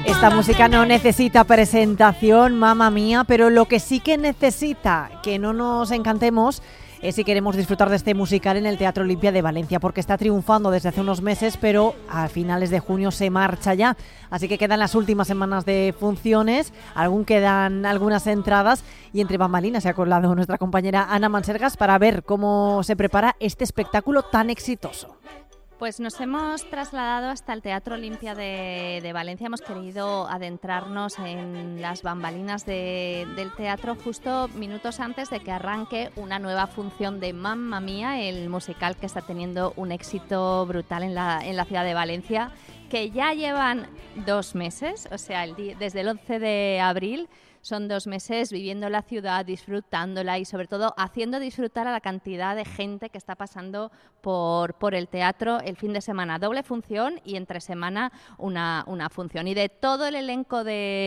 Esta música no necesita presentación, mamma mía, pero lo que sí que necesita que no nos encantemos es si queremos disfrutar de este musical en el Teatro Olimpia de Valencia, porque está triunfando desde hace unos meses, pero a finales de junio se marcha ya. Así que quedan las últimas semanas de funciones, aún quedan algunas entradas y entre bambalinas se ha colado nuestra compañera Ana Mansergas para ver cómo se prepara este espectáculo tan exitoso. Pues nos hemos trasladado hasta el Teatro Olimpia de Valencia. Hemos querido adentrarnos en las bambalinas del teatro justo minutos antes de que arranque una nueva función de Mamma Mía, el musical que está teniendo un éxito brutal en la ciudad de Valencia, que ya llevan 2 meses, o sea, desde el 11 de abril. Son 2 meses viviendo la ciudad, disfrutándola y sobre todo haciendo disfrutar a la cantidad de gente que está pasando por el teatro el fin de semana. Doble función y entre semana una función. Y de todo el elenco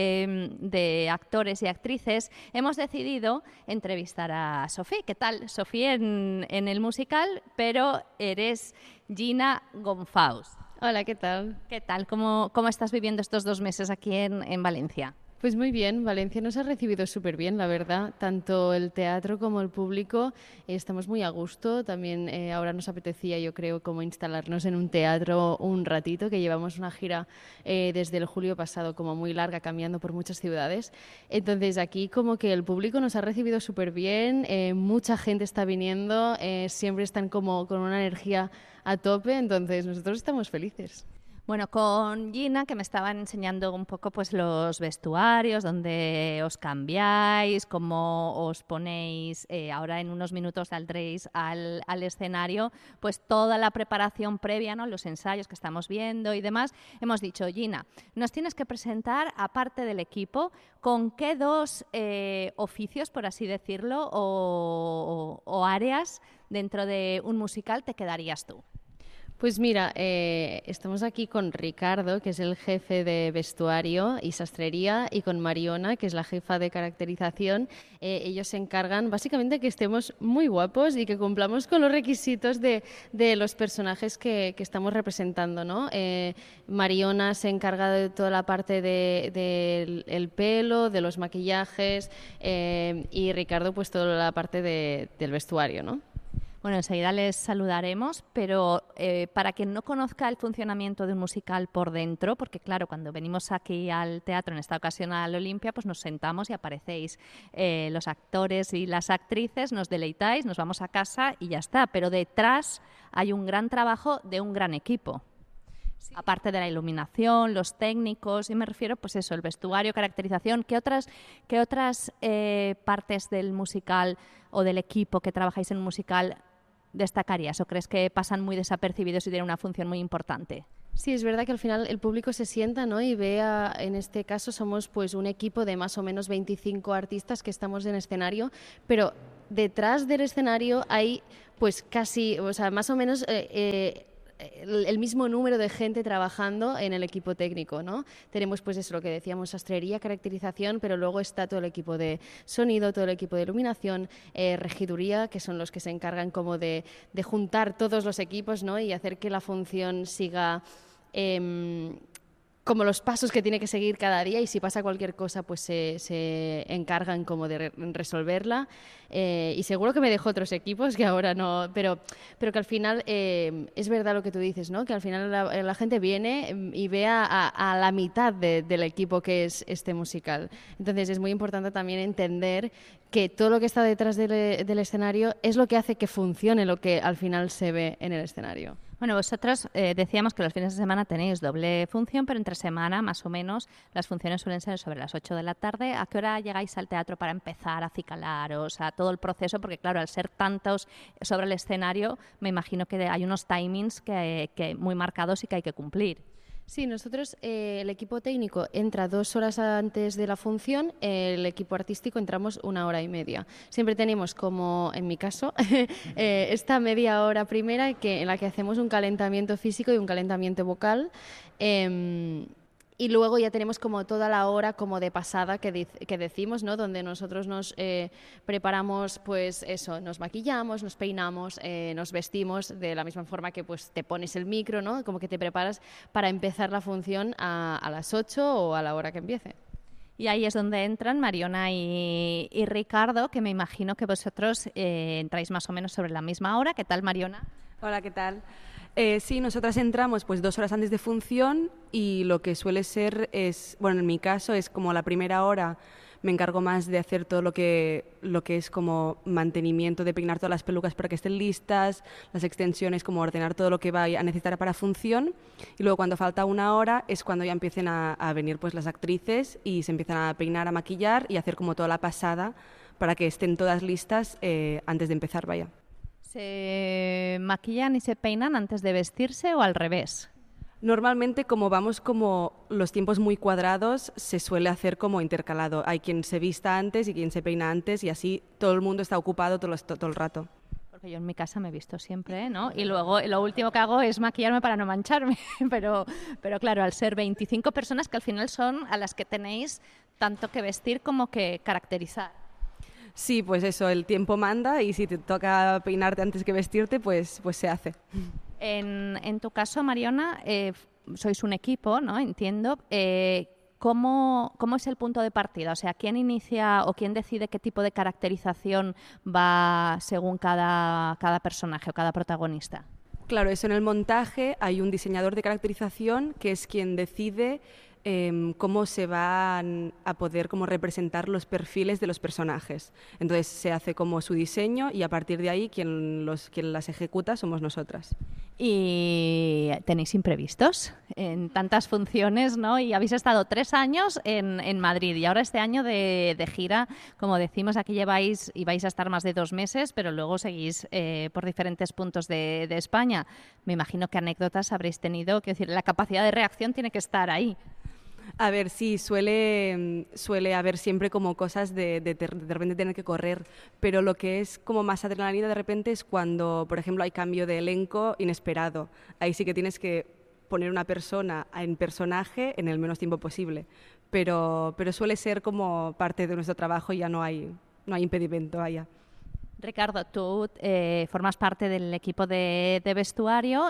de actores y actrices hemos decidido entrevistar a Sofía. ¿Qué tal, Sofía, en el musical? Pero eres Gina Gonfaus. Hola, ¿qué tal? ¿Qué tal? ¿Cómo estás viviendo estos 2 meses aquí en Valencia? Pues muy bien, Valencia nos ha recibido súper bien, la verdad. Tanto el teatro como el público estamos muy a gusto. También ahora nos apetecía, yo creo, como instalarnos en un teatro un ratito, que llevamos una gira desde el julio pasado como muy larga, cambiando por muchas ciudades. Entonces aquí como que el público nos ha recibido súper bien, mucha gente está viniendo, siempre están como con una energía a tope, entonces nosotros estamos felices. Bueno, con Gina, que me estaban enseñando un poco pues los vestuarios, dónde os cambiáis, cómo os ponéis, ahora en unos minutos saldréis al escenario, pues toda la preparación previa, ¿no? Los ensayos que estamos viendo y demás. Hemos dicho, Gina, nos tienes que presentar, aparte del equipo, con qué 2 oficios, por así decirlo, o áreas dentro de un musical te quedarías tú. Pues mira, estamos aquí con Ricardo, que es el jefe de vestuario y sastrería, y con Mariona, que es la jefa de caracterización. Ellos se encargan básicamente que estemos muy guapos y que cumplamos con los requisitos de los personajes que estamos representando, ¿no? Mariona se encarga de toda la parte del pelo, de los maquillajes, y Ricardo pues toda la parte del vestuario, ¿no? Bueno, enseguida les saludaremos, pero para quien no conozca el funcionamiento de un musical por dentro, porque claro, cuando venimos aquí al teatro, en esta ocasión al Olimpia, pues nos sentamos y aparecéis los actores y las actrices, nos deleitáis, nos vamos a casa y ya está. Pero detrás hay un gran trabajo de un gran equipo. Sí. Aparte de la iluminación, los técnicos, y me refiero, pues eso, el vestuario, caracterización, ¿qué otras partes del musical o del equipo que trabajáis en un musical destacarías o crees que pasan muy desapercibidos y tienen una función muy importante? Sí, es verdad que al final el público se sienta, ¿no? Y vea, en este caso somos pues un equipo de más o menos 25 artistas que estamos en escenario, pero detrás del escenario hay pues casi, o sea, más o menos el mismo número de gente trabajando en el equipo técnico, ¿no? Tenemos pues eso, lo que decíamos, sastrería, caracterización, pero luego está todo el equipo de sonido, todo el equipo de iluminación, regiduría, que son los que se encargan como de juntar todos los equipos, ¿no? Y hacer que la función siga como los pasos que tiene que seguir cada día, y si pasa cualquier cosa pues se encargan como de resolverla, y seguro que me dejo otros equipos que ahora no, pero que al final es verdad lo que tú dices, ¿no? Que al final la gente viene y ve a la mitad del equipo que es este musical. Entonces es muy importante también entender que todo lo que está detrás del escenario es lo que hace que funcione lo que al final se ve en el escenario. Bueno, vosotros decíamos que los fines de semana tenéis doble función, pero entre semana, más o menos, las funciones suelen ser sobre las 8 de la tarde. ¿A qué hora llegáis al teatro para empezar a acicalaros, a todo el proceso? Porque, claro, al ser tantos sobre el escenario, me imagino que hay unos timings que muy marcados y que hay que cumplir. Sí, nosotros, el equipo técnico entra 2 horas antes de la función, el equipo artístico entramos 1 hora y media. Siempre tenemos, como en mi caso, esta media hora primera en la que hacemos un calentamiento físico y un calentamiento vocal. Y luego ya tenemos como toda la hora como de pasada que decimos, ¿no? Donde nosotros nos preparamos, pues eso, nos maquillamos, nos peinamos, nos vestimos de la misma forma que pues te pones el micro, ¿no? Como que te preparas para empezar la función a las 8 o a la hora que empiece. Y ahí es donde entran Mariona y Ricardo, que me imagino que vosotros entráis más o menos sobre la misma hora. ¿Qué tal, Mariona? Hola, ¿qué tal? Sí, nosotras entramos pues 2 horas antes de función y lo que suele ser es, bueno, en mi caso es como la primera hora me encargo más de hacer todo lo que es como mantenimiento, de peinar todas las pelucas para que estén listas, las extensiones, como ordenar todo lo que va a necesitar para función, y luego cuando falta 1 hora es cuando ya empiecen a venir pues las actrices y se empiezan a peinar, a maquillar y hacer como toda la pasada para que estén todas listas antes de empezar, vaya. ¿Se maquillan y se peinan antes de vestirse o al revés? Normalmente, como vamos como los tiempos muy cuadrados, se suele hacer como intercalado. Hay quien se vista antes y quien se peina antes y así todo el mundo está ocupado todo el rato. Porque yo en mi casa me he visto siempre, ¿no? Y luego lo último que hago es maquillarme para no mancharme. Pero claro, al ser 25 personas que al final son a las que tenéis tanto que vestir como que caracterizar. Sí, pues eso, el tiempo manda y si te toca peinarte antes que vestirte, pues se hace. En tu caso, Mariona, sois un equipo, ¿no? Entiendo. ¿Cómo es el punto de partida? O sea, ¿quién inicia o quién decide qué tipo de caracterización va según cada personaje o cada protagonista? Claro, eso en el montaje hay un diseñador de caracterización que es quien decide cómo se van a poder como representar los perfiles de los personajes. Entonces se hace como su diseño y a partir de ahí quien las ejecuta somos nosotras. ¿Y tenéis imprevistos en tantas funciones, ¿no? Y habéis estado 3 años en Madrid y ahora este año de gira, como decimos, aquí y vais a estar más de 2 meses, pero luego seguís por diferentes puntos de España. Me imagino que anécdotas habréis tenido, quiero decir, la capacidad de reacción tiene que estar ahí. A ver, sí, suele haber siempre como cosas de repente tener que correr, pero lo que es como más adrenalina de repente es cuando, por ejemplo, hay cambio de elenco inesperado. Ahí sí que tienes que poner una persona en personaje en el menos tiempo posible, pero suele ser como parte de nuestro trabajo y ya no hay impedimento allá. Ricardo, tú formas parte del equipo de vestuario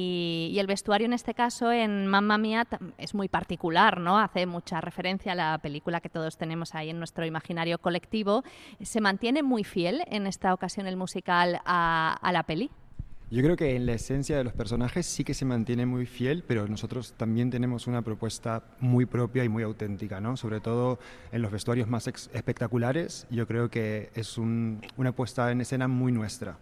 y el vestuario en este caso en Mamma Mía es muy particular, ¿no? Hace mucha referencia a la película que todos tenemos ahí en nuestro imaginario colectivo. ¿Se mantiene muy fiel en esta ocasión el musical a la peli? Yo creo que en la esencia de los personajes sí que se mantiene muy fiel, pero nosotros también tenemos una propuesta muy propia y muy auténtica, ¿no? Sobre todo en los vestuarios más espectaculares, yo creo que es una puesta en escena muy nuestra.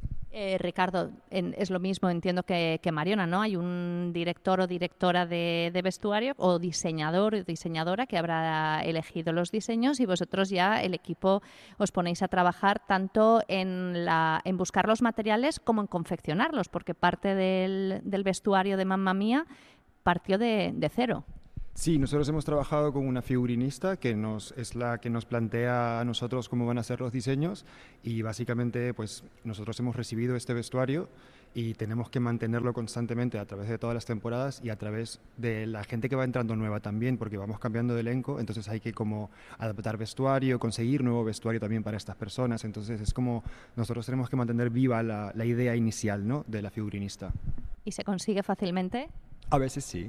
Ricardo, es lo mismo, entiendo que Mariona, ¿no? Hay un director o directora de vestuario o diseñador o diseñadora que habrá elegido los diseños y vosotros ya, el equipo, os ponéis a trabajar tanto en buscar los materiales como en confeccionarlos, porque parte del vestuario de Mamma Mía partió de cero. Sí, nosotros hemos trabajado con una figurinista que es la que nos plantea a nosotros cómo van a ser los diseños y básicamente pues nosotros hemos recibido este vestuario y tenemos que mantenerlo constantemente a través de todas las temporadas y a través de la gente que va entrando nueva también, porque vamos cambiando de elenco, entonces hay que como adaptar vestuario, conseguir nuevo vestuario también para estas personas, entonces es como nosotros tenemos que mantener viva la idea inicial, ¿no?, de la figurinista. ¿Y se consigue fácilmente? A veces sí.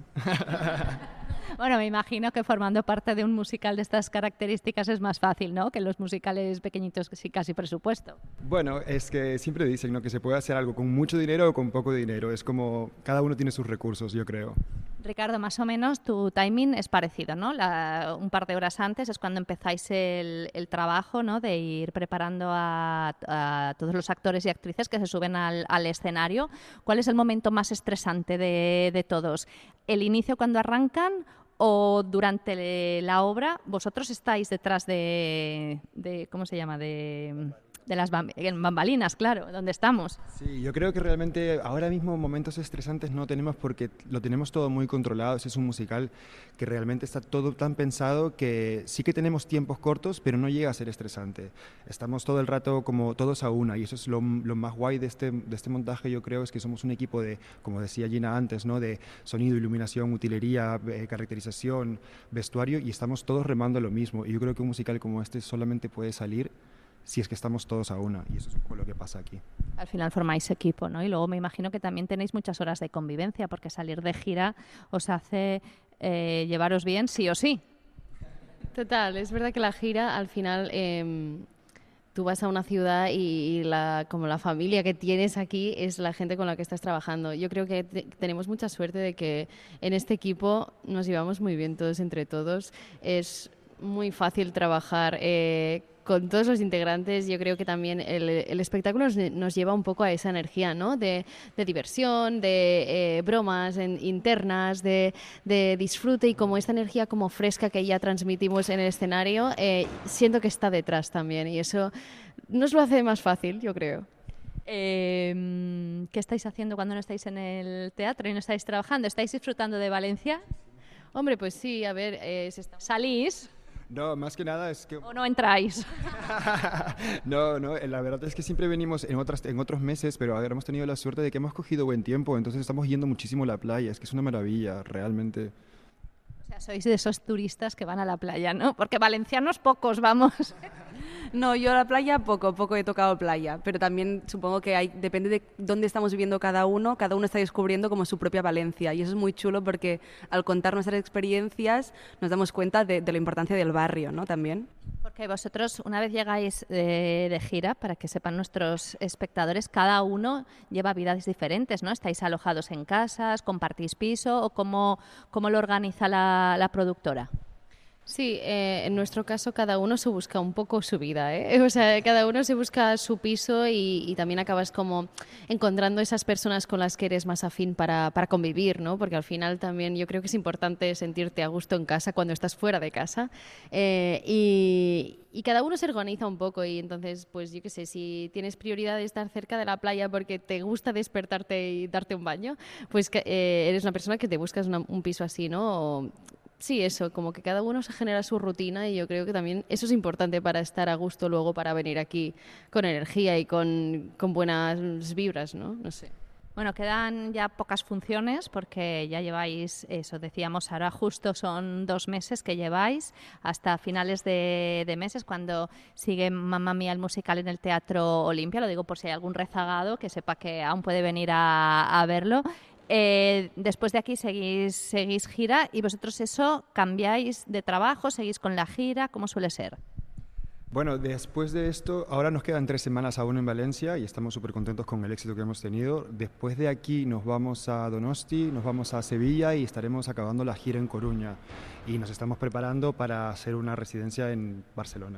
Bueno, me imagino que formando parte de un musical de estas características es más fácil, ¿no?, que los musicales pequeñitos sin casi presupuesto. Bueno, es que siempre dicen, ¿no?, que se puede hacer algo con mucho dinero o con poco dinero. Es como cada uno tiene sus recursos, yo creo. Ricardo, más o menos tu timing es parecido, ¿no? Un par de horas antes es cuando empezáis el trabajo, ¿no?, de ir preparando a todos los actores y actrices que se suben al escenario. ¿Cuál es el momento más estresante de todos? ¿El inicio cuando arrancan o durante la obra? ¿Vosotros estáis detrás de ¿cómo se llama?, de en bambalinas, claro, donde estamos. Sí, yo creo que realmente ahora mismo momentos estresantes no tenemos porque lo tenemos todo muy controlado. Ese es un musical que realmente está todo tan pensado que sí que tenemos tiempos cortos, pero no llega a ser estresante. Estamos todo el rato como todos a una y eso es lo más guay de este montaje, yo creo, es que somos un equipo de, como decía Gina antes, ¿no? De sonido, iluminación, utilería, caracterización, vestuario y estamos todos remando lo mismo. Y yo creo que un musical como este solamente puede salir si es que estamos todos a una, y eso es un poco lo que pasa aquí. Al final formáis equipo, ¿no? Y luego me imagino que también tenéis muchas horas de convivencia, porque salir de gira os hace llevaros bien sí o sí. Total, es verdad que la gira al final tú vas a una ciudad y como la familia que tienes aquí es la gente con la que estás trabajando. Yo creo que tenemos mucha suerte de que en este equipo nos llevamos muy bien todos entre todos. Es muy fácil trabajar con todos los integrantes. Yo creo que también el espectáculo nos lleva un poco a esa energía, ¿no? De diversión, de bromas internas, de disfrute y como esta energía como fresca que ya transmitimos en el escenario, siento que está detrás también y eso nos lo hace más fácil, yo creo. ¿Qué estáis haciendo cuando no estáis en el teatro y no estáis trabajando? ¿Estáis disfrutando de Valencia? Hombre, pues sí, a ver... ¿Salís? No, más que nada es que... ¿O no entráis? No, la verdad es que siempre venimos en otros meses, pero ahora hemos tenido la suerte de que hemos cogido buen tiempo, entonces estamos yendo muchísimo a la playa, es que es una maravilla, realmente. O sea, sois de esos turistas que van a la playa, ¿no? Porque valencianos pocos, vamos. No, yo a la playa poco he tocado playa, pero también supongo que depende de dónde estamos viviendo cada uno está descubriendo como su propia Valencia y eso es muy chulo porque al contar nuestras experiencias nos damos cuenta de la importancia del barrio, ¿no? También. Porque vosotros una vez llegáis de gira, para que sepan nuestros espectadores, cada uno lleva vidas diferentes, ¿no? ¿Estáis alojados en casas, compartís piso o cómo lo organiza la productora? Sí, en nuestro caso cada uno se busca un poco su vida, ¿eh? O sea, cada uno se busca su piso y también acabas como encontrando esas personas con las que eres más afín para convivir, ¿no? Porque al final también yo creo que es importante sentirte a gusto en casa cuando estás fuera de casa y cada uno se organiza un poco y entonces, pues yo qué sé, si tienes prioridad de estar cerca de la playa porque te gusta despertarte y darte un baño, pues eres una persona que te buscas un piso así, ¿no? Sí, eso, como que cada uno se genera su rutina y yo creo que también eso es importante para estar a gusto luego para venir aquí con energía y con buenas vibras, ¿no? No sé. Bueno, quedan ya pocas funciones porque ya lleváis, eso decíamos, ahora justo son 2 meses que lleváis hasta finales de meses cuando sigue Mamma Mía el musical en el Teatro Olimpia. Lo digo por si hay algún rezagado que sepa que aún puede venir a verlo. Después de aquí seguís gira y vosotros eso cambiáis de trabajo, seguís con la gira, ¿cómo suele ser? Bueno, después de esto, ahora nos quedan 3 semanas aún en Valencia y estamos súper contentos con el éxito que hemos tenido. Después de aquí nos vamos a Donosti, nos vamos a Sevilla y estaremos acabando la gira en Coruña y nos estamos preparando para hacer una residencia en Barcelona.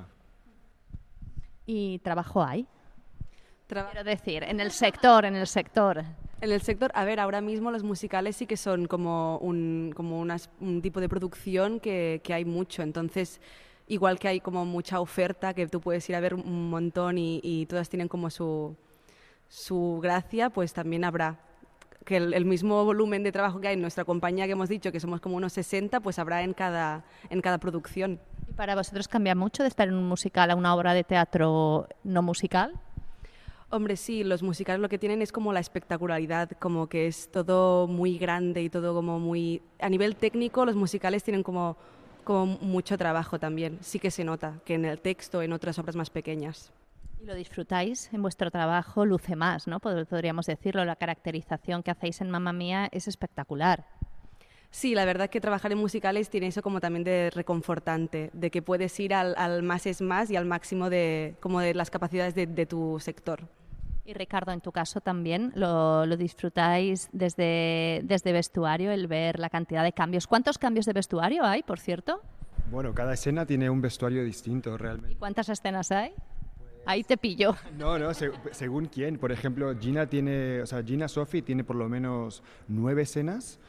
¿Y trabajo hay? Quiero decir, en el sector. En el sector, a ver, ahora mismo los musicales sí que son como un tipo de producción que hay mucho, entonces igual que hay como mucha oferta que tú puedes ir a ver un montón y todas tienen como su gracia, pues también habrá que el mismo volumen de trabajo que hay en nuestra compañía que hemos dicho que somos como unos 60, pues habrá en cada producción. ¿Y para vosotros cambia mucho de estar en un musical a una obra de teatro no musical? Hombre, sí, los musicales lo que tienen es como la espectacularidad, como que es todo muy grande y todo como muy... A nivel técnico, los musicales tienen como mucho trabajo también. Sí que se nota que en el texto, en otras obras más pequeñas. Y lo disfrutáis en vuestro trabajo, luce más, ¿no? Podríamos decirlo, la caracterización que hacéis en Mamma Mía es espectacular. Sí, la verdad que trabajar en musicales tiene eso como también de reconfortante, de que puedes ir al más es más y al máximo de las capacidades de tu sector. Y Ricardo, en tu caso también lo disfrutáis desde vestuario, el ver la cantidad de cambios. ¿Cuántos cambios de vestuario hay, por cierto? Bueno, cada escena tiene un vestuario distinto realmente. ¿Y cuántas escenas hay? Ahí te pillo. No, según quién. Por ejemplo, Gina Sophie tiene por lo menos 9 escenas.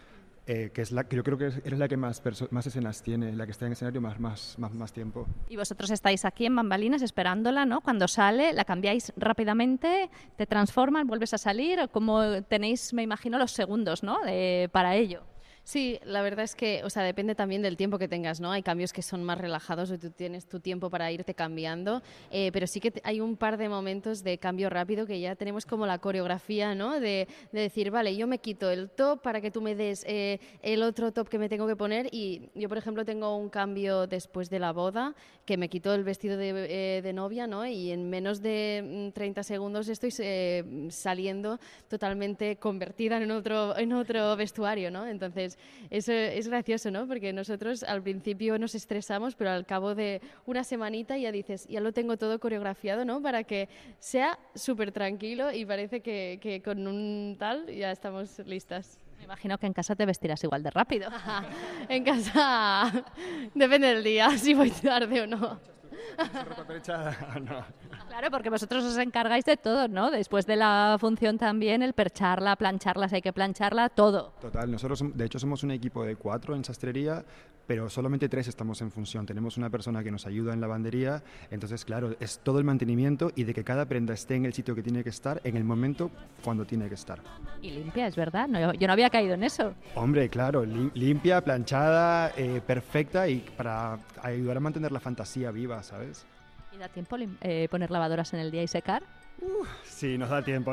que yo creo que eres la que más escenas tiene, la que está en escenario más tiempo. Y vosotros estáis aquí en bambalinas esperándola, ¿no? Cuando sale, la cambiáis rápidamente, te transforman, vuelves a salir, o como tenéis, me imagino, los segundos, ¿no? Para ello. Sí, la verdad es que, o sea, depende también del tiempo que tengas, ¿no? Hay cambios que son más relajados y tú tienes tu tiempo para irte cambiando, pero sí que hay un par de momentos de cambio rápido que ya tenemos como la coreografía, ¿no? De decir, vale, yo me quito el top para que tú me des el otro top que me tengo que poner, y yo, por ejemplo, tengo un cambio después de la boda que me quito el vestido de novia, ¿no? Y en menos de 30 segundos estoy saliendo totalmente convertida en otro vestuario, ¿no? Entonces, eso es gracioso, ¿no? Porque nosotros al principio nos estresamos, pero al cabo de una semanita ya dices, ya lo tengo todo coreografiado, ¿no? Para que sea súper tranquilo y parece que con un tal ya estamos listas. Me imagino que en casa te vestirás igual de rápido. En casa depende del día, si voy tarde o no. ¿Ropa perchada? No. Claro, porque vosotros os encargáis de todo, ¿no? Después de la función también, el percharla, plancharla, si hay que plancharla, todo. Total, nosotros de hecho somos un equipo de 4 en sastrería, pero solamente 3 estamos en función. Tenemos una persona que nos ayuda en lavandería, entonces claro, es todo el mantenimiento y de que cada prenda esté en el sitio que tiene que estar, en el momento cuando tiene que estar. Y limpia, es verdad, no, yo no había caído en eso. Hombre, claro, limpia, planchada, perfecta, y para ayudar a mantener la fantasía viva, ¿sabes? ¿Y da tiempo poner lavadoras en el día y secar? Sí, nos da tiempo.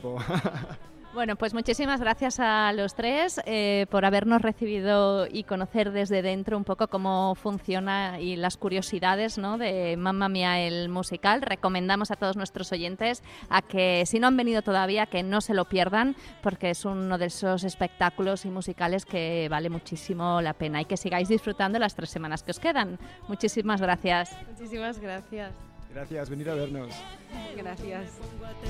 Bueno, pues muchísimas gracias a los tres por habernos recibido y conocer desde dentro un poco cómo funciona y las curiosidades, ¿no?, de Mamma Mía el musical. Recomendamos a todos nuestros oyentes a que, si no han venido todavía, que no se lo pierdan, porque es uno de esos espectáculos y musicales que vale muchísimo la pena, y que sigáis disfrutando las 3 semanas que os quedan. Muchísimas gracias. Muchísimas gracias. Gracias, venir a vernos. Gracias.